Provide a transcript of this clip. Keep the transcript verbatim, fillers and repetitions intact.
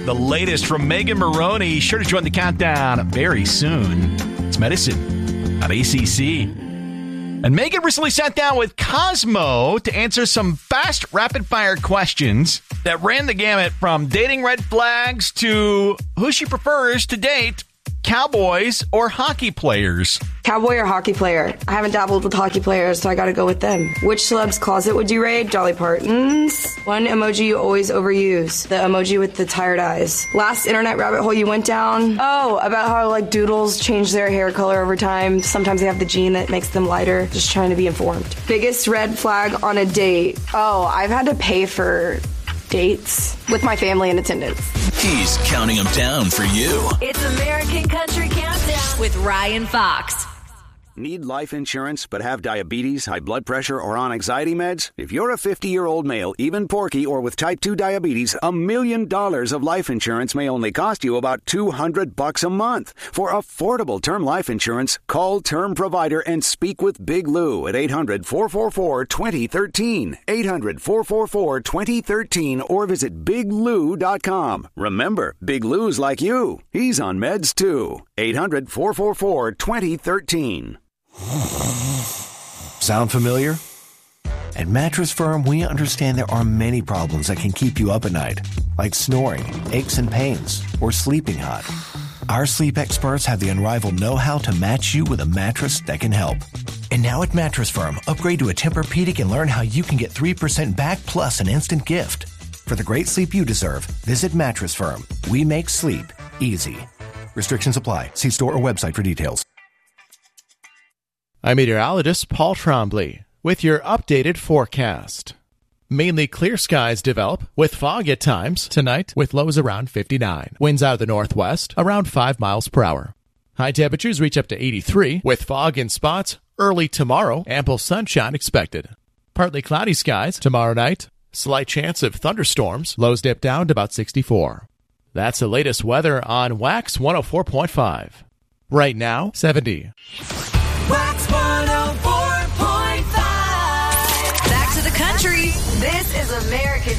The latest from Megan Maroney. Sure to join the countdown very soon. It's Medicine on A C C. And Megan recently sat down with Cosmo to answer some fast, rapid-fire questions that ran the gamut from dating red flags to who she prefers to date, cowboys or hockey players. Cowboy or hockey player? I haven't dabbled with hockey players, so I gotta go with them. Which celeb's closet would you raid? Dolly Parton's. One emoji you always overuse. The emoji with the tired eyes. Last internet rabbit hole you went down? Oh, about how like doodles change their hair color over time. Sometimes they have the gene that makes them lighter. Just trying to be informed. Biggest red flag on a date? Oh, I've had to pay for dates with my family in attendance. He's counting them down for you. It's American Country Countdown with Ryan Fox. Need life insurance but have diabetes, high blood pressure, or on anxiety meds? If you're a fifty-year-old male, even porky, or with type two diabetes, a million dollars of life insurance may only cost you about two hundred bucks a month. For affordable term life insurance, call Term Provider and speak with Big Lou at eight hundred, four four four, two zero one three. eight hundred, four four four, two zero one three or visit big lou dot com. Remember, Big Lou's like you. He's on meds too. eight hundred, four four four, two zero one three. Sound familiar? At Mattress Firm, we understand there are many problems that can keep you up at night, like snoring, aches and pains, or sleeping hot. Our sleep experts have the unrivaled know-how to match you with a mattress that can help. And now at Mattress Firm, upgrade to a Tempur-Pedic and learn how you can get three percent back plus an instant gift. For the great sleep you deserve, visit Mattress Firm. We make sleep easy. Restrictions apply. See store or website for details. I'm meteorologist Paul Trombley with your updated forecast. Mainly clear skies develop with fog at times tonight with lows around fifty-nine. Winds out of the northwest around five miles per hour. High temperatures reach up to eighty-three with fog in spots early tomorrow. Ample sunshine expected. Partly cloudy skies tomorrow night. Slight chance of thunderstorms. Lows dip down to about sixty-four. That's the latest weather on Wax one oh four point five. Right now, seventy. Wax